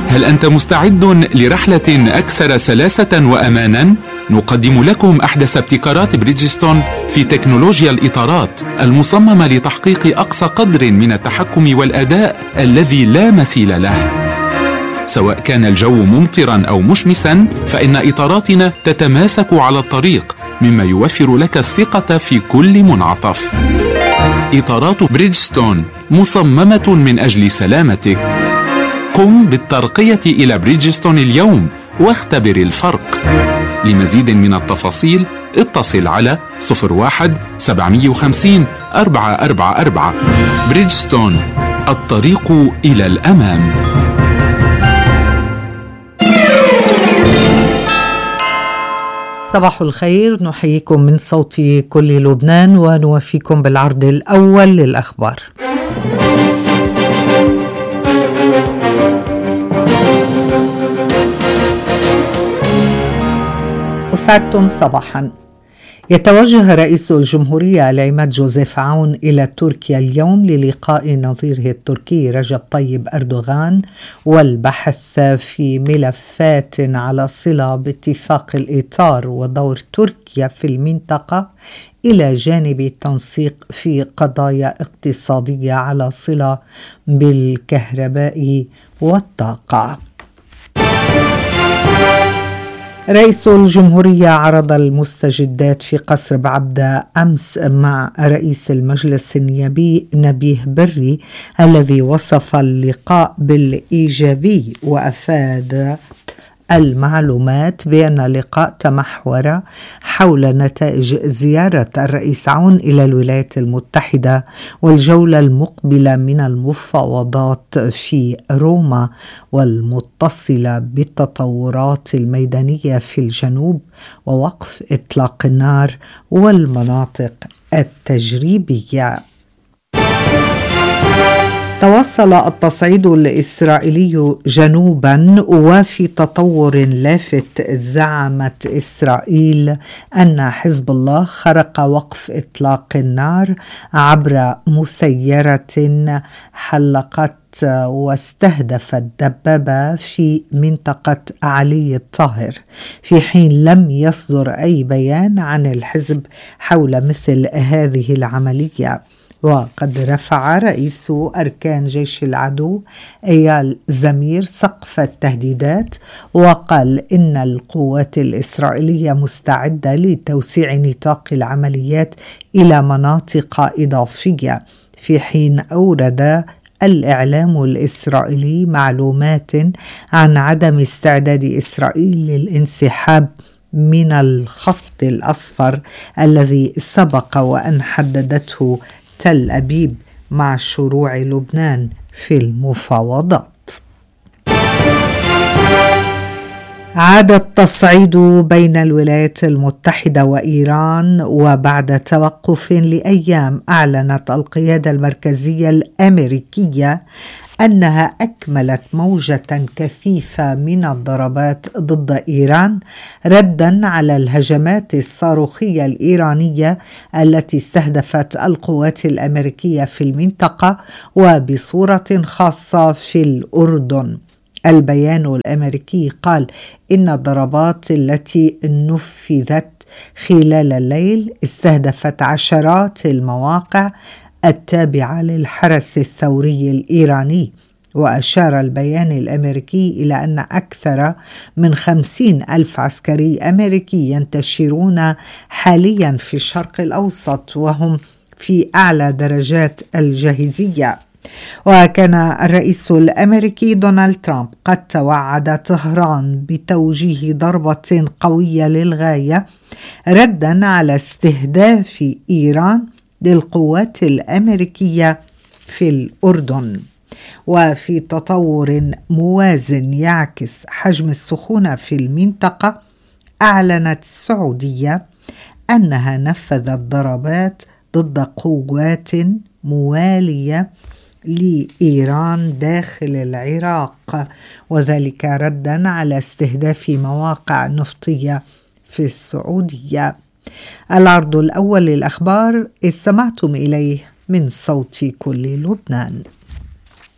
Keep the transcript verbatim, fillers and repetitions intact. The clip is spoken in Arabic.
هل أنت مستعد لرحلة أكثر سلاسة وأمانا؟ نقدم لكم أحدث ابتكارات بريدجستون في تكنولوجيا الإطارات المصممة لتحقيق أقصى قدر من التحكم والأداء الذي لا مثيل له. سواء كان الجو ممطرا أو مشمسا، فإن إطاراتنا تتماسك على الطريق، مما يوفر لك الثقة في كل منعطف. إطارات بريدجستون مصممة من أجل سلامتك. قم بالترقية إلى بريدجستون اليوم واختبر الفرق. لمزيد من التفاصيل اتصل على صفر واحد سبعمية وخمسين أربعة أربعة أربعة. بريدجستون، الطريق إلى الأمام. صباح الخير، نحييكم من صوت كل لبنان ونوفيكم بالعرض الأول للأخبار. أسعدتم صباحا. يتوجه رئيس الجمهورية العماد جوزيف عون إلى تركيا اليوم للقاء نظيره التركي رجب طيب أردوغان والبحث في ملفات على صلة باتفاق الإطار ودور تركيا في المنطقة، إلى جانب التنسيق في قضايا اقتصادية على صلة بالكهرباء والطاقة. رئيس الجمهورية عرض المستجدات في قصر بعبدة أمس مع رئيس المجلس النيابي نبيه بري، الذي وصف اللقاء بالإيجابي، وأفاد المعلومات بأن اللقاء تمحور حول نتائج زيارة الرئيس عون إلى الولايات المتحدة والجولة المقبلة من المفاوضات في روما، والمتصلة بالتطورات الميدانية في الجنوب ووقف إطلاق النار والمناطق التجريبية. تواصل التصعيد الإسرائيلي جنوبا، وفي تطور لافت زعمت إسرائيل أن حزب الله خرق وقف إطلاق النار عبر مسيرة حلقت واستهدفت دبابة في منطقة علي الطاهر، في حين لم يصدر أي بيان عن الحزب حول مثل هذه العملية. وقد رفع رئيس أركان جيش العدو إيال زمير سقف التهديدات، وقال إن القوات الإسرائيلية مستعدة لتوسيع نطاق العمليات إلى مناطق إضافية، في حين أورد الإعلام الإسرائيلي معلومات عن عدم استعداد إسرائيل للانسحاب من الخط الأصفر الذي سبق وأن حددته تل أبيب مع شروع لبنان في المفاوضات. عاد التصعيد بين الولايات المتحدة وإيران، وبعد توقف لأيام أعلنت القيادة المركزية الأمريكية أنها أكملت موجة كثيفة من الضربات ضد إيران رداً على الهجمات الصاروخية الإيرانية التي استهدفت القوات الأمريكية في المنطقة، وبصورة خاصة في الأردن. البيان الأمريكي قال إن الضربات التي نفذت خلال الليل استهدفت عشرات المواقع التابعة للحرس الثوري الإيراني. وأشار البيان الأمريكي إلى أن أكثر من خمسين ألف عسكري أمريكي ينتشرون حاليا في الشرق الأوسط، وهم في أعلى درجات الجاهزية. وكان الرئيس الأمريكي دونالد ترامب قد توعد طهران بتوجيه ضربة قوية للغاية ردا على استهداف إيران للقوات الأمريكية في الأردن. وفي تطور موازن يعكس حجم السخونة في المنطقة، أعلنت السعودية أنها نفذت ضربات ضد قوات موالية لإيران داخل العراق، وذلك ردا على استهداف مواقع نفطية في السعودية. العرض الأول للأخبار استمعتم إليه من صوت كل لبنان.